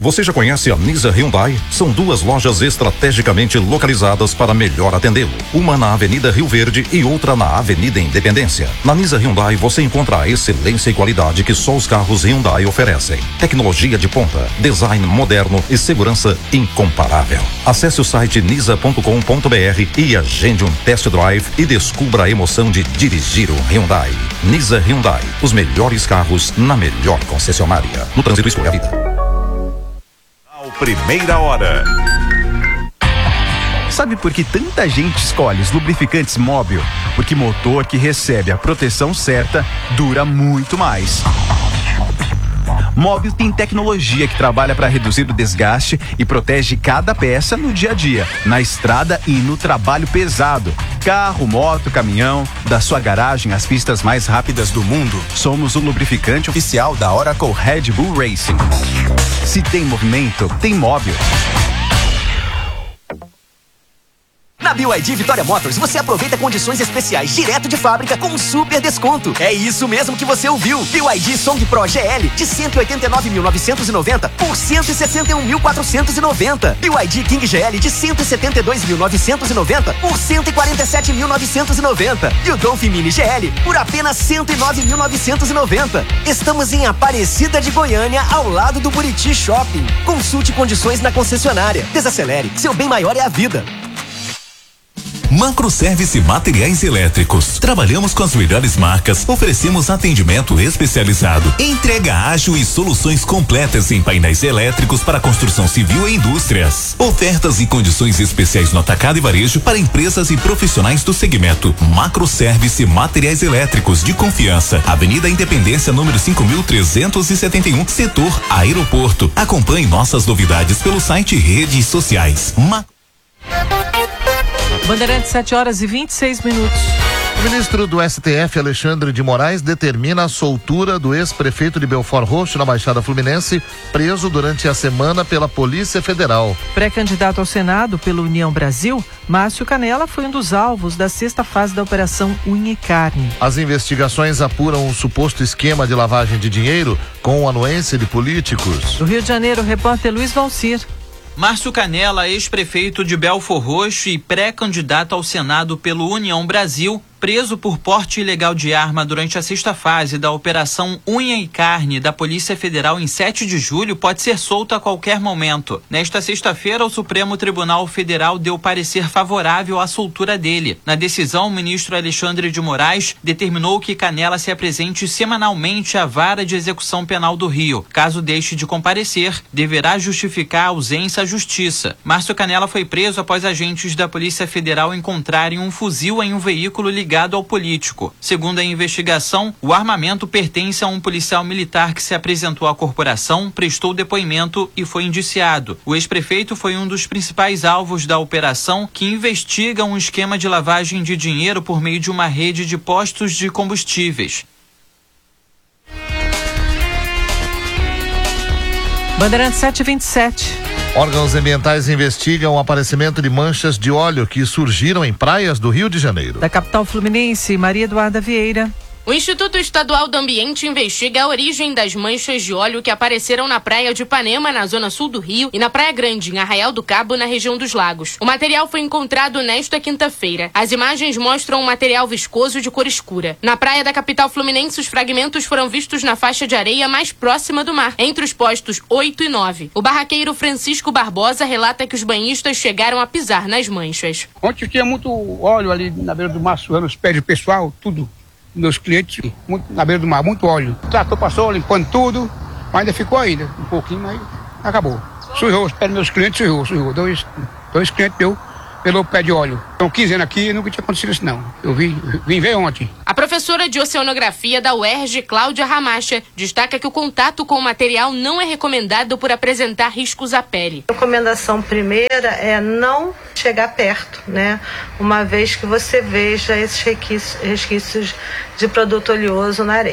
Você já conhece a Nisa Hyundai? São duas lojas estrategicamente localizadas para melhor atendê-lo. Uma na Avenida Rio Verde e outra na Avenida Independência. Na Nisa Hyundai você encontra a excelência e qualidade que só os carros Hyundai oferecem. Tecnologia de ponta, design moderno e segurança incomparável. Acesse o site nisa.com.br e agende um test drive e descubra a emoção de dirigir um Hyundai. Nisa Hyundai, os melhores carros na melhor concessionária. No trânsito, escolha a vida. Primeira hora. Sabe por que tanta gente escolhe os lubrificantes Móbil? Porque motor que recebe a proteção certa dura muito mais. Móbil tem tecnologia que trabalha para reduzir o desgaste e protege cada peça no dia a dia, na estrada e no trabalho pesado. Carro, moto, caminhão, da sua garagem às pistas mais rápidas do mundo, somos o lubrificante oficial da Oracle Red Bull Racing. Se tem movimento, tem Móbil. Na BYD Vitória Motors, você aproveita condições especiais direto de fábrica com super desconto. É isso mesmo que você ouviu. BYD Song Pro GL de 189.990 por 161.490. BYD King GL de 172.990 por 147.990. E o Dolphin Mini GL por apenas 109.990. Estamos em Aparecida de Goiânia, ao lado do Buriti Shopping. Consulte condições na concessionária. Desacelere, seu bem maior é a vida. Macroservice Materiais Elétricos. Trabalhamos com as melhores marcas, oferecemos atendimento especializado, entrega ágil e soluções completas em painéis elétricos para construção civil e indústrias. Ofertas e condições especiais no atacado e varejo para empresas e profissionais do segmento. Macroservice Materiais Elétricos de confiança. Avenida Independência, número 5.371, setor Aeroporto. Acompanhe nossas novidades pelo site e redes sociais. Bandeirantes, 7h26. O ministro do STF, Alexandre de Moraes, determina a soltura do ex-prefeito de Belford Roxo, na Baixada Fluminense, preso durante a semana pela Polícia Federal. Pré-candidato ao Senado pela União Brasil, Márcio Canela foi um dos alvos da 6ª fase da Operação Unha e Carne. As investigações apuram um suposto esquema de lavagem de dinheiro com anuência de políticos. Do Rio de Janeiro, o repórter Luiz Valcir. Márcio Canela, ex-prefeito de Belford Roxo e pré-candidato ao Senado pelo União Brasil, preso por porte ilegal de arma durante a 6ª fase da Operação Unha e Carne da Polícia Federal em 7 de julho, pode ser solto a qualquer momento. Nesta sexta-feira, o Supremo Tribunal Federal deu parecer favorável à soltura dele. Na decisão, o ministro Alexandre de Moraes determinou que Canela se apresente semanalmente à Vara de Execução Penal do Rio. Caso deixe de comparecer, deverá justificar a ausência à Justiça. Márcio Canela foi preso após agentes da Polícia Federal encontrarem um fuzil em um veículo ligado ao político. Segundo a investigação, o armamento pertence a um policial militar que se apresentou à corporação, prestou depoimento e foi indiciado. O ex-prefeito foi um dos principais alvos da operação, que investiga um esquema de lavagem de dinheiro por meio de uma rede de postos de combustíveis. Bandeirantes, 7h27. Órgãos ambientais investigam o aparecimento de manchas de óleo que surgiram em praias do Rio de Janeiro. Da capital fluminense, Maria Eduarda Vieira. O Instituto Estadual do Ambiente investiga a origem das manchas de óleo que apareceram na praia de Ipanema, na zona sul do Rio, e na Praia Grande, em Arraial do Cabo, na região dos Lagos. O material foi encontrado nesta quinta-feira. As imagens mostram um material viscoso de cor escura. Na praia da capital fluminense, os fragmentos foram vistos na faixa de areia mais próxima do mar, entre os postos 8 e 9. O barraqueiro Francisco Barbosa relata que os banhistas chegaram a pisar nas manchas. Ontem tinha muito óleo ali na beira do mar, suando os pés do pessoal, tudo. Meus clientes, muito, na beira do mar, muito óleo. O trator passou limpando tudo, mas ainda ficou ainda, um pouquinho, mas acabou. Sujou os pés dos meus clientes, sujou. Dois clientes deu pelo pé de óleo. Estão 15 anos aqui e nunca tinha acontecido isso não. Eu vim ver ontem. A professora de oceanografia da UERJ, Cláudia Ramacha, destaca que o contato com o material não é recomendado por apresentar riscos à pele. A recomendação primeira é não chegar perto, né? Uma vez que você veja esses resquícios de produto oleoso na areia.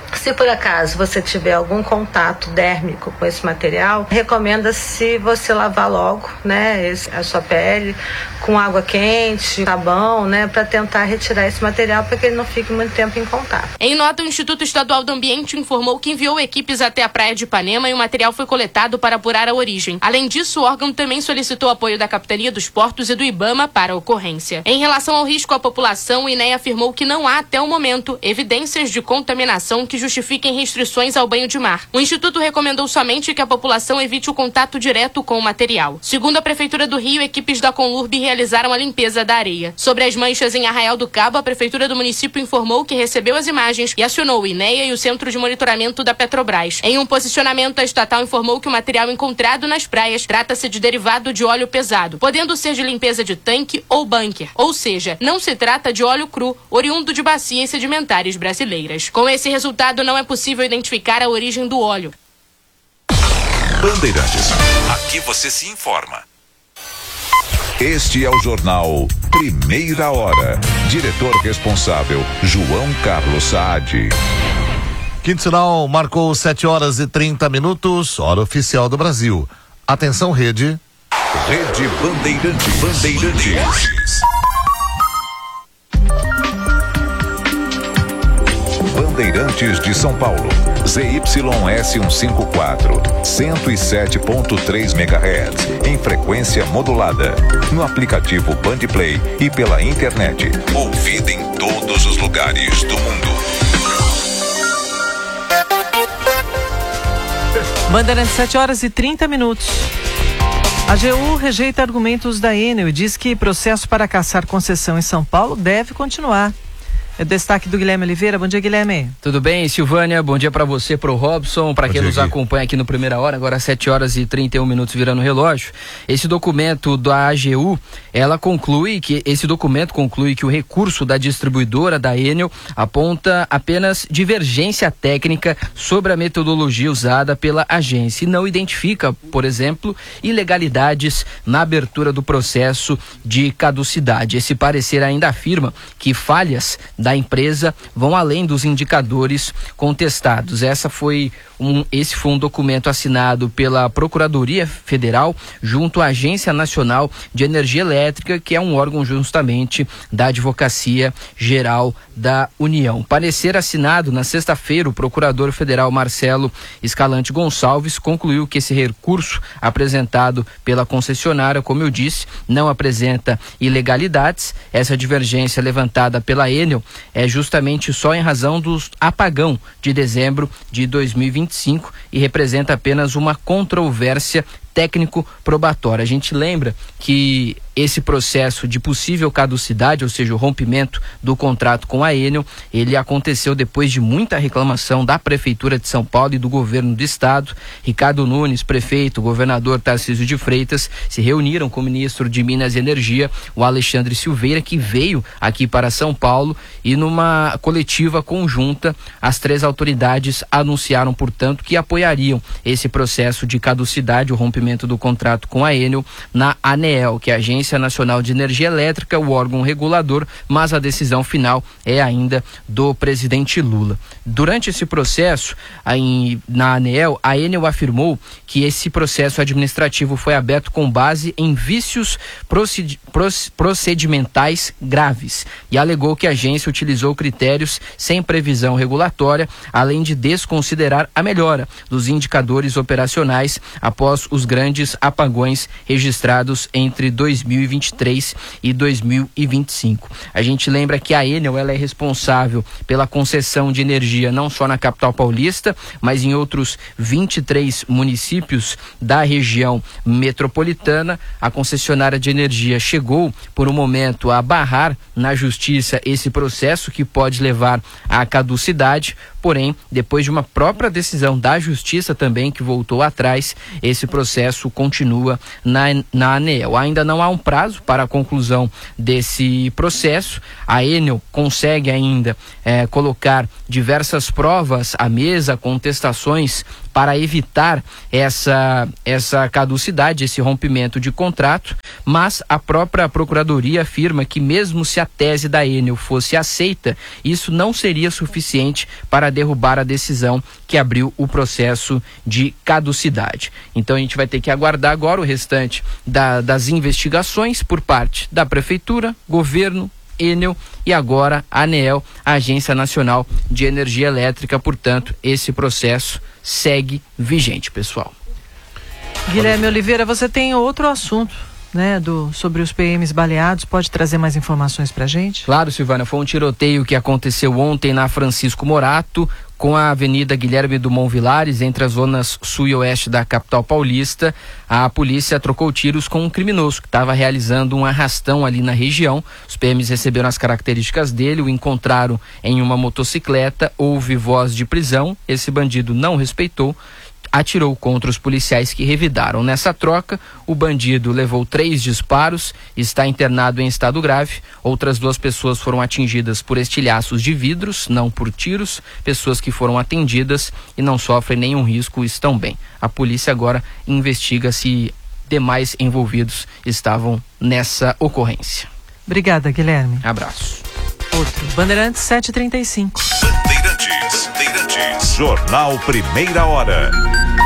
Se por acaso você tiver algum contato dérmico com esse material, recomenda-se você lavar logo, né, a sua pele com água quente, sabão, né, para tentar retirar esse material para que ele não fique muito tempo em contato. Em nota, o Instituto Estadual do Ambiente informou que enviou equipes até a praia de Ipanema e o material foi coletado para apurar a origem. Além disso, o órgão também solicitou apoio da Capitania dos Portos e do IBAMA para a ocorrência. Em relação ao risco à população, o INEA afirmou que não há, até o momento, evidências de contaminação que justifiquem restrições ao banho de mar. O Instituto recomendou somente que a população evite o contato direto com o material. Segundo a Prefeitura do Rio, equipes da Conlurb realizaram a limpeza da areia. Sobre as manchas em Arraial do Cabo, a Prefeitura do município informou que recebeu as imagens e acionou o INEA e o Centro de Monitoramento da Petrobras. Em um posicionamento, a estatal informou que o material encontrado nas praias trata-se de derivado de óleo pesado, podendo ser de limpeza de tanque ou bunker, ou seja, não se trata de óleo cru, oriundo de bacias sedimentares brasileiras. Com esse resultado, não é possível identificar a origem do óleo. Bandeirantes, aqui você se informa. Este é o jornal Primeira Hora. Diretor responsável, João Carlos Saad. Quinto sinal marcou 7h30, hora oficial do Brasil. Atenção, Rede. Rede Bandeirantes. Bandeirantes de São Paulo, ZYS 154, 107.3 MHz, em frequência modulada, no aplicativo Bandplay e pela internet, ouvida em todos os lugares do mundo. Bandeirantes, 7h30. A AGU rejeita argumentos da Enel e diz que processo para caçar concessão em São Paulo deve continuar. É o destaque do Guilherme Oliveira. Bom dia, Guilherme. Tudo bem, Silvânia? Bom dia para você, pro Robson, para quem nos acompanha aqui no Primeira Hora, agora 7h31 virando o relógio. Esse documento da AGU, esse documento conclui que o recurso da distribuidora da Enel aponta apenas divergência técnica sobre a metodologia usada pela agência e não identifica, por exemplo, ilegalidades na abertura do processo de caducidade. Esse parecer ainda afirma que falhas da empresa vão além dos indicadores contestados. Esse foi um documento assinado pela Procuradoria Federal junto à Agência Nacional de Energia Elétrica, que é um órgão justamente da Advocacia Geral da União. Parecer assinado na sexta-feira, o Procurador Federal Marcelo Escalante Gonçalves concluiu que esse recurso apresentado pela concessionária, como eu disse, não apresenta ilegalidades. Essa divergência levantada pela Enel é justamente só em razão do apagão de dezembro de 2025 e representa apenas uma controvérsia técnico-probatória. A gente lembra que esse processo de possível caducidade, ou seja, o rompimento do contrato com a Enel, ele aconteceu depois de muita reclamação da Prefeitura de São Paulo e do governo do estado. Ricardo Nunes, prefeito, o governador Tarcísio de Freitas se reuniram com o ministro de Minas e Energia, o Alexandre Silveira, que veio aqui para São Paulo, e numa coletiva conjunta, as três autoridades anunciaram, portanto, que apoiariam esse processo de caducidade, o rompimento do contrato com a Enel, na ANEEL, que é a Agência Nacional de Energia Elétrica, o órgão regulador, mas a decisão final é ainda do presidente Lula. Durante esse processo, na ANEEL, a Enel afirmou que esse processo administrativo foi aberto com base em vícios procedimentais graves e alegou que a agência utilizou critérios sem previsão regulatória, além de desconsiderar a melhora dos indicadores operacionais após os grandes apagões registrados entre 2023 e 2025. A gente lembra que a Enel ela é responsável pela concessão de energia não só na capital paulista, mas em outros 23 municípios da região metropolitana. A concessionária de energia chegou por um momento a barrar na justiça esse processo que pode levar à caducidade, porém, depois de uma própria decisão da justiça também que voltou atrás, esse processo continua na ANEEL. Ainda não há um prazo para a conclusão desse processo. A Enel consegue ainda colocar diversas provas à mesa, contestações para evitar essa caducidade, esse rompimento de contrato, mas a própria Procuradoria afirma que mesmo se a tese da Enel fosse aceita, isso não seria suficiente para derrubar a decisão que abriu o processo de caducidade. Então a gente vai ter que aguardar agora o restante das investigações por parte da Prefeitura, governo, Enel e agora a ANEEL, a Agência Nacional de Energia Elétrica. Portanto, esse processo segue vigente, pessoal. Guilherme Oliveira, você tem outro assunto, né, sobre os PMs baleados, pode trazer mais informações pra gente? Claro, Silvana, foi um tiroteio que aconteceu ontem na Francisco Morato, com a Avenida Guilherme Dumont Vilares, entre as zonas sul e oeste da capital paulista. A polícia trocou tiros com um criminoso que estava realizando um arrastão ali na região. Os PMs receberam as características dele, o encontraram em uma motocicleta, houve voz de prisão, esse bandido não respeitou, atirou contra os policiais que revidaram. Nessa troca, o bandido levou 3 disparos, está internado em estado grave. Outras 2 pessoas foram atingidas por estilhaços de vidros, não por tiros. Pessoas que foram atendidas e não sofrem nenhum risco estão bem. A polícia agora investiga se demais envolvidos estavam nessa ocorrência. Obrigada, Guilherme. Abraço. Outro. Bandeirantes 7h35. Bandeirantes. Jornal Primeira Hora.